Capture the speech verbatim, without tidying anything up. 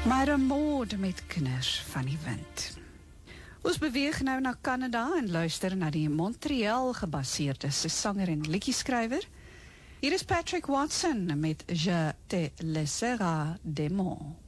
Maar 'n moord met kinders van die wind. Ons beweeg nou na Kanada en luister na die Montreal-gebaseerde sanger en liedjeskrywer. Hier is Patrick Watson met Je te laisserai des mots.